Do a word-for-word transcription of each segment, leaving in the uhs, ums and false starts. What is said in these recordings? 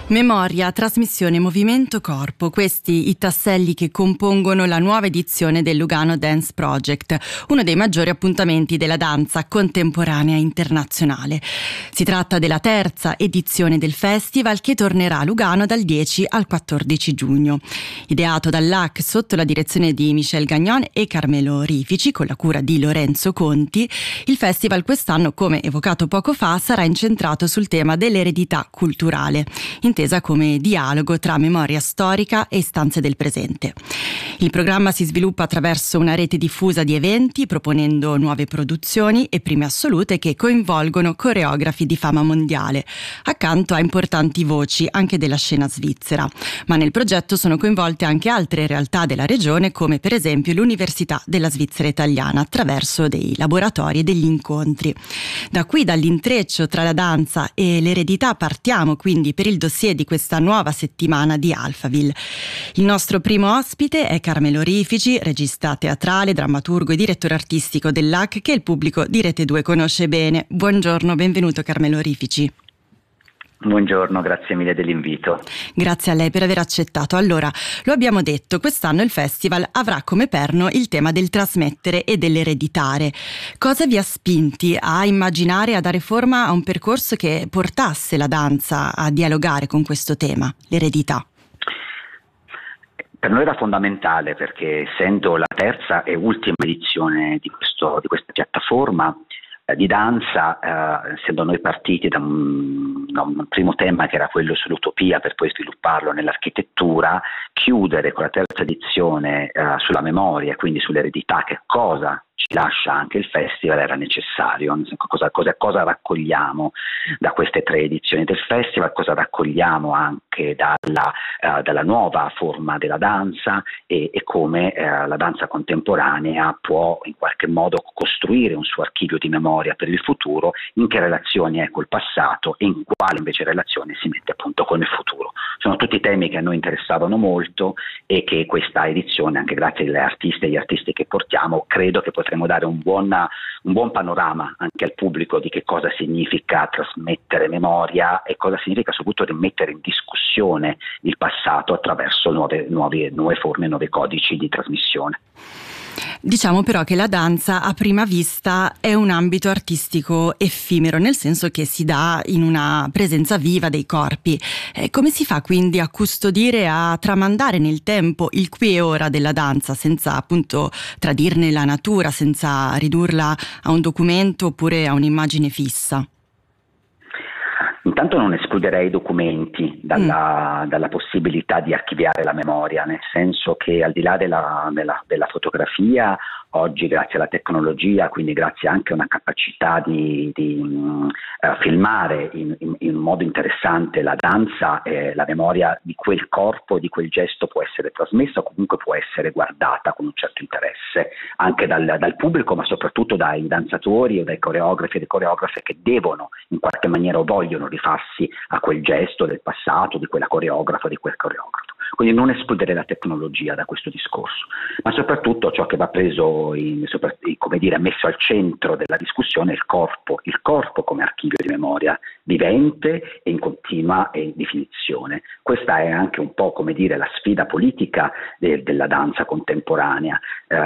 Memoria, trasmissione, movimento, corpo, questi i tasselli che compongono la nuova edizione del Lugano Dance Project, uno dei maggiori appuntamenti della danza contemporanea internazionale. Si tratta della terza edizione del festival che tornerà a Lugano dal dieci al quattordici giugno. Ideato dall'A C sotto la direzione di Michel Gagnon e Carmelo Rifici, con la cura di Lorenzo Conti, il festival quest'anno, come evocato poco fa, sarà incentrato sul tema dell'eredità culturale, intesa come dialogo tra memoria storica e istanze del presente. Il programma si sviluppa attraverso una rete diffusa di eventi, proponendo nuove produzioni e prime assolute che coinvolgono coreografi di fama mondiale, accanto a importanti voci anche della scena svizzera. Ma nel progetto sono coinvolte anche altre realtà della regione, come per esempio l'Università della Svizzera Italiana, attraverso dei laboratori e degli incontri. Da qui, dall'intreccio tra la danza e l'eredità, partiamo quindi per il dossier di questa nuova settimana di Alphaville. Il nostro primo ospite è Carmelo Rifici, regista teatrale, drammaturgo e direttore artistico dell'A C, che il pubblico di Rete due conosce bene. Buongiorno, benvenuto Carmelo Rifici. Buongiorno, grazie mille dell'invito. Grazie a lei per aver accettato. Allora, lo abbiamo detto, quest'anno il festival avrà come perno il tema del trasmettere e dell'ereditare. Cosa vi ha spinti a immaginare e a dare forma a un percorso che portasse la danza a dialogare con questo tema, l'eredità? Per noi era fondamentale perché, essendo la terza e ultima edizione di, questo, di questa piattaforma di danza, eh, essendo noi partiti da un, da un primo tema che era quello sull'utopia, per poi svilupparlo nell'architettura, chiudere con la terza edizione eh, sulla memoria, quindi sull'eredità, che cosa ci lascia anche il festival, era necessario. Cosa, cosa, cosa raccogliamo da queste tre edizioni del festival, cosa raccogliamo anche dalla, uh, dalla nuova forma della danza e, e come uh, la danza contemporanea può in qualche modo costruire un suo archivio di memoria per il futuro, in che relazione è col passato e in quale invece relazione si mette appunto con il futuro. Sono tutti temi che a noi interessavano molto e che questa edizione, anche grazie alle artiste e agli artisti che portiamo, credo che potremo dare un buon, un buon panorama anche al pubblico di che cosa significa trasmettere memoria e cosa significa soprattutto rimettere in discussione il passato attraverso nuove, nuove, nuove forme, nuovi codici di trasmissione. Diciamo però che la danza a prima vista è un ambito artistico effimero, nel senso che si dà in una presenza viva dei corpi. Eh, come si fa quindi a custodire, a tramandare nel tempo il qui e ora della danza, senza appunto tradirne la natura, senza ridurla a un documento oppure a un'immagine fissa? Intanto non escluderei i documenti dalla, mm. dalla possibilità di archiviare la memoria, nel senso che al di là della, della, della fotografia, oggi grazie alla tecnologia, quindi grazie anche a una capacità di, di uh, filmare in, in, in un modo interessante la danza, eh, la memoria di quel corpo, di quel gesto può essere trasmessa o comunque può essere guardata con un certo interesse anche dal, dal pubblico, ma soprattutto dai danzatori o dai coreografi e le coreografe che devono in qualche maniera o vogliono rifarsi a quel gesto del passato, di quella coreografa, di quel coreografo. Quindi non escludere la tecnologia da questo discorso, ma soprattutto ciò che va preso, in, come dire, messo al centro della discussione è il corpo, il corpo come archivio di memoria vivente e in continua definizione. Questa è anche un po', come dire, la sfida politica de, della danza contemporanea.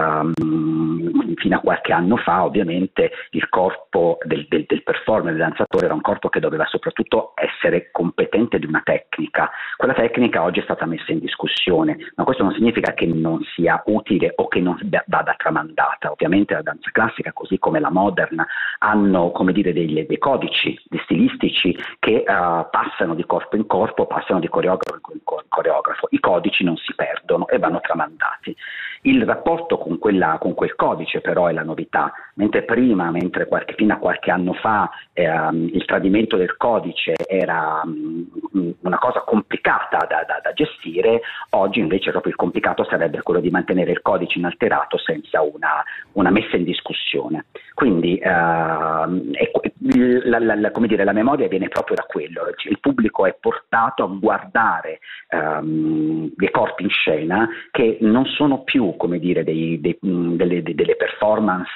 Um, fino a qualche anno fa, ovviamente, il corpo del, del, del performer, del danzatore, era un corpo che doveva soprattutto essere competente di una tecnica. Quella tecnica oggi è stata messa in discussione, ma questo non significa che non sia utile o che non vada tramandata. Ovviamente la danza classica, così come la moderna, hanno, come dire, dei, dei codici dei stilistici che uh, passano di corpo in corpo, passano di coreografo in coreografo. I codici non si perdono e vanno tramandati. Il rapporto con, quella, con quel codice però è la novità, mentre prima, mentre qualche, fino a qualche anno fa eh, il tradimento del codice era um, una cosa complicata da, da, da gestire, oggi invece proprio il complicato sarebbe quello di mantenere il codice inalterato senza una, una messa in discussione. Quindi eh, è, la, la, la, come dire, la memoria viene proprio da quello, il pubblico è portato a guardare um, dei corpi in scena che non sono più, come dire, dei, dei, delle, delle performance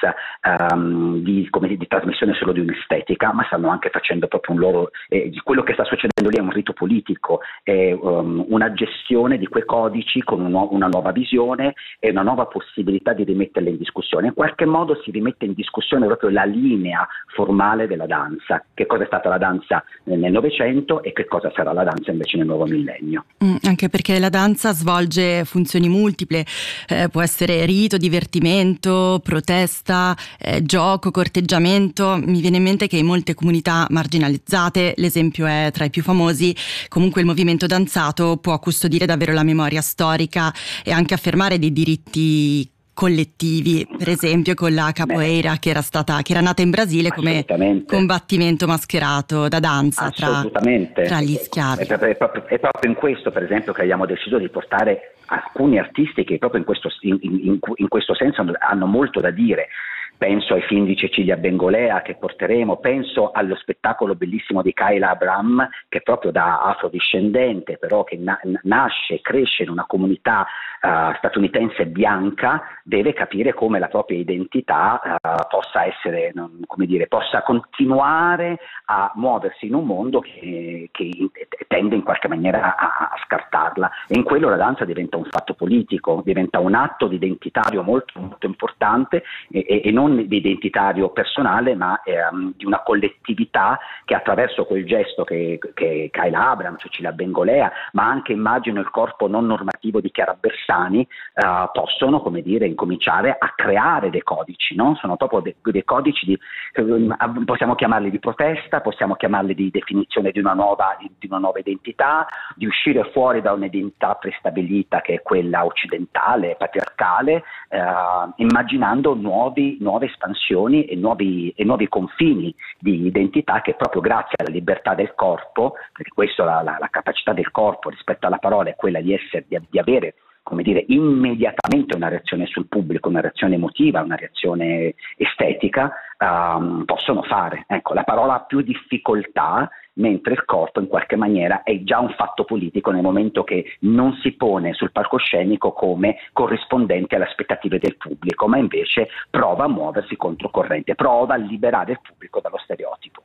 um, di, come dire, di trasmissione solo di un'estetica, ma stanno anche facendo proprio un loro, eh, quello che sta succedendo lì è un rito politico, è um, una gestione di quei codici con un, una nuova visione e una nuova possibilità di rimetterle in discussione. In qualche modo si rimette in discussione proprio la linea formale della danza, che cosa è stata la danza nel Novecento e che cosa sarà la danza invece nel nuovo millennio. Mm, anche perché la danza svolge funzioni multiple, eh, può essere rito, divertimento, protesta, eh, gioco, corteggiamento. Mi viene in mente che in molte comunità marginalizzate, l'esempio è tra i più famosi, comunque il movimento danzato può custodire davvero la memoria storica e anche affermare dei diritti collettivi, per esempio con la capoeira, che era stata che era nata in Brasile come combattimento mascherato da danza tra, tra gli schiavi. È, è, proprio, è proprio in questo, per esempio, che abbiamo deciso di portare alcuni artisti che proprio in questo, in, in, in questo senso hanno molto da dire. Penso ai film di Cecilia Bengolea che porteremo, penso allo spettacolo bellissimo di Kayla Abraham, che proprio da afrodiscendente, però che na- nasce e cresce in una comunità uh, statunitense bianca, deve capire come la propria identità uh, possa essere, non, come dire, possa continuare a muoversi in un mondo che, che tende in qualche maniera a, a scartarla. E in quello la danza diventa un fatto politico, diventa un atto identitario molto, molto importante e, e, e non di identitario personale, ma ehm, di una collettività che attraverso quel gesto che, che Kayla Abraham, Cecilia Bengolea, ma anche immagino il corpo non normativo di Chiara Bersani eh, possono, come dire, incominciare a creare dei codici, no? Sono proprio dei, dei codici di, eh, possiamo chiamarli di protesta, possiamo chiamarli di definizione di una nuova, di, di una nuova identità, di uscire fuori da un'identità prestabilita che è quella occidentale, patriarcale, eh, immaginando nuovi, nuove espansioni e nuovi, e nuovi confini di identità che proprio grazie alla libertà del corpo, perché questa la, la, la capacità del corpo rispetto alla parola è quella di essere, di, di avere, come dire, immediatamente una reazione sul pubblico, una reazione emotiva, una reazione estetica, um, possono fare. Ecco, la parola ha più difficoltà, mentre il corpo in qualche maniera è già un fatto politico nel momento che non si pone sul palcoscenico come corrispondente alle aspettative del pubblico, ma invece prova a muoversi controcorrente, prova a liberare il pubblico dallo stereotipo.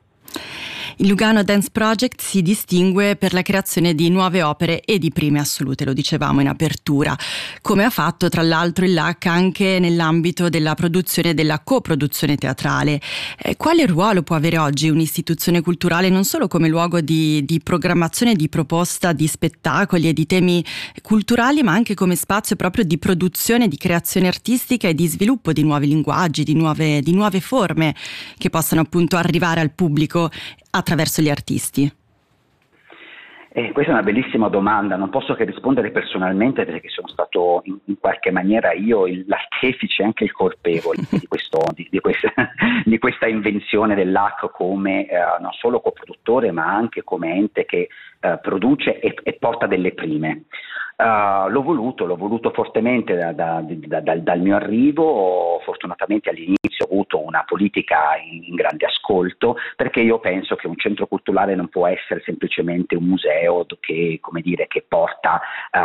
Il Lugano Dance Project si distingue per la creazione di nuove opere e di prime assolute, lo dicevamo in apertura, come ha fatto tra l'altro il L A C anche nell'ambito della produzione e della coproduzione teatrale. Eh, quale ruolo può avere oggi un'istituzione culturale non solo come luogo di, di programmazione e di proposta di spettacoli e di temi culturali, ma anche come spazio proprio di produzione, di creazione artistica e di sviluppo di nuovi linguaggi, di nuove, di nuove forme che possano appunto arrivare al pubblico attraverso gli artisti? Eh, questa è una bellissima domanda, non posso che rispondere personalmente perché sono stato in, in qualche maniera io il, l'artefice, anche il colpevole di, questo, di, di, questa, di questa invenzione dell'A C come eh, non solo coproduttore ma anche come ente che eh, produce e, e porta delle prime. Uh, l'ho voluto, l'ho voluto fortemente da, da, da, da, dal mio arrivo. Fortunatamente all'inizio ho avuto una politica in, in grande ascolto, perché io penso che un centro culturale non può essere semplicemente un museo che, come dire, che porta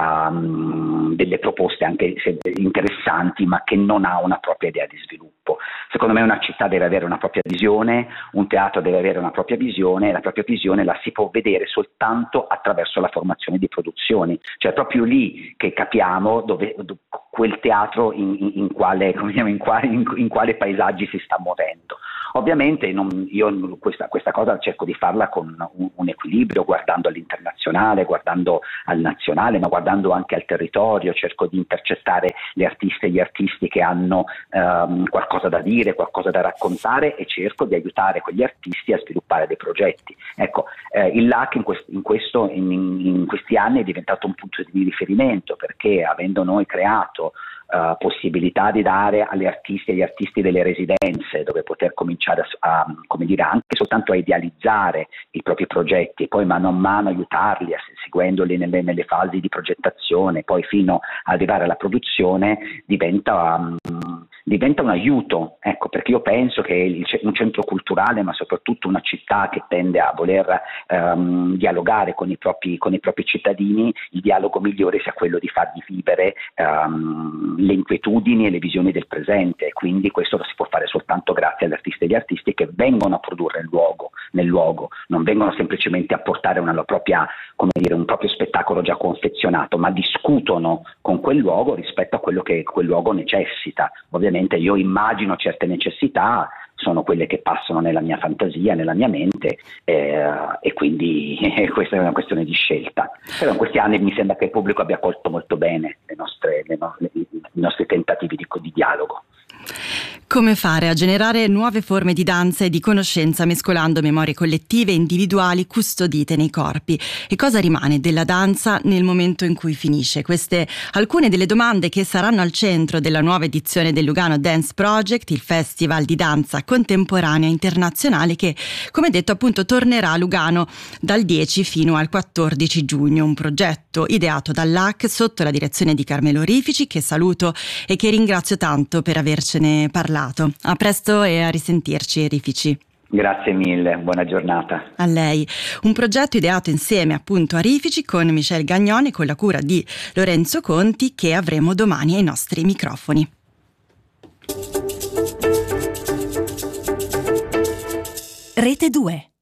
um, delle proposte anche interessanti ma che non ha una propria idea di sviluppo. Secondo me una città deve avere una propria visione, un teatro deve avere una propria visione, e la propria visione la si può vedere soltanto attraverso la formazione di produzioni, cioè proprio lì che capiamo dove, dove quel teatro in, in, in, quale, in, quale, in, in quale paesaggi si sta muovendo. Ovviamente non, io questa, questa cosa cerco di farla con un, un equilibrio, guardando all'internazionale, guardando al nazionale, ma guardando anche al territorio. Cerco di intercettare le artiste e gli artisti che hanno ehm, qualcosa da dire, qualcosa da raccontare, e cerco di aiutare quegli artisti a sviluppare dei progetti. Ecco, eh, il L A C in, quest, in, questo, in, in questi anni è diventato un punto di riferimento, perché avendo noi creato Uh, possibilità di dare agli artisti e agli artisti delle residenze dove poter cominciare a, a come dire, anche soltanto a idealizzare i propri progetti e poi mano a mano aiutarli, a, seguendoli nelle, nelle fasi di progettazione, poi fino ad arrivare alla produzione, diventa um, diventa un aiuto, ecco, perché io penso che il, un centro culturale, ma soprattutto una città che tende a voler um, dialogare con i, propri, con i propri cittadini, il dialogo migliore sia quello di fargli vivere um, le inquietudini e le visioni del presente, e quindi questo lo si può fare soltanto grazie agli artisti e agli artisti che vengono a produrre il luogo, nel luogo, non vengono semplicemente a portare una propria, come dire, un proprio spettacolo già confezionato, ma discutono con quel luogo rispetto a quello che quel luogo necessita. Ovviamente io immagino certe necessità, sono quelle che passano nella mia fantasia, nella mia mente, eh, e quindi eh, questa è una questione di scelta. Però in questi anni mi sembra che il pubblico abbia colto molto bene le nostre, le no- le, i nostri tentativi di, di dialogo. Come fare a generare nuove forme di danza e di conoscenza mescolando memorie collettive e individuali custodite nei corpi? E cosa rimane della danza nel momento in cui finisce? Queste alcune delle domande che saranno al centro della nuova edizione del Lugano Dance Project, il festival di danza contemporanea internazionale che, come detto, appunto tornerà a Lugano dal dieci fino al quattordici giugno. Un progetto ideato dall'A C sotto la direzione di Carmelo Rifici, che saluto e che ringrazio tanto per avercene parlato. A presto e a risentirci, Rifici. Grazie mille, buona giornata. A lei. Un progetto ideato insieme appunto a Rifici con Michel Gagnone, con la cura di Lorenzo Conti, che avremo domani ai nostri microfoni. Rete due.